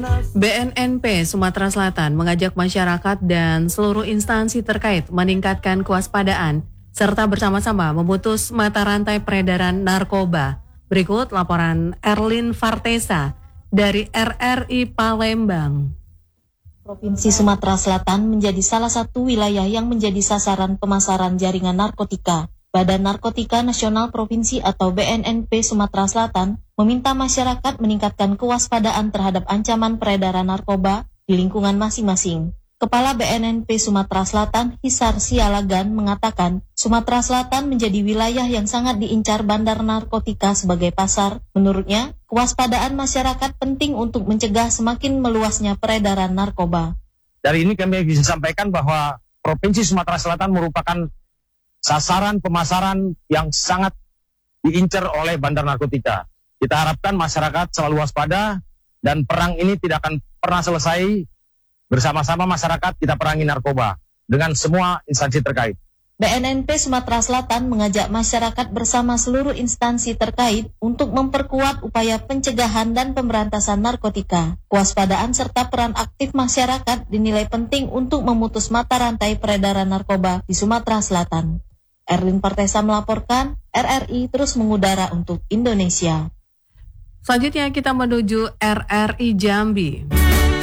BNNP Sumatera Selatan mengajak masyarakat dan seluruh instansi terkait meningkatkan kewaspadaan serta bersama-sama memutus mata rantai peredaran narkoba. Berikut laporan Erlin Fartesa dari RRI Palembang. Provinsi Sumatera Selatan menjadi salah satu wilayah yang menjadi sasaran pemasaran jaringan narkotika. Badan Narkotika Nasional Provinsi atau BNNP Sumatera Selatan meminta masyarakat meningkatkan kewaspadaan terhadap ancaman peredaran narkoba di lingkungan masing-masing. Kepala BNNP Sumatera Selatan, Hisar Sialagan, mengatakan Sumatera Selatan menjadi wilayah yang sangat diincar bandar narkotika sebagai pasar. Menurutnya, kewaspadaan masyarakat penting untuk mencegah semakin meluasnya peredaran narkoba. Dari ini kami bisa sampaikan bahwa Provinsi Sumatera Selatan merupakan sasaran pemasaran yang sangat diincar oleh bandar narkotika. Kita harapkan masyarakat selalu waspada dan perang ini tidak akan pernah selesai. Bersama-sama masyarakat kita perangi narkoba dengan semua instansi terkait. BNNP Sumatera Selatan mengajak masyarakat bersama seluruh instansi terkait untuk memperkuat upaya pencegahan dan pemberantasan narkotika. Kewaspadaan serta peran aktif masyarakat dinilai penting untuk memutus mata rantai peredaran narkoba di Sumatera Selatan. Erlin Fartesa melaporkan, RRI terus mengudara untuk Indonesia. Selanjutnya kita menuju RRI Jambi.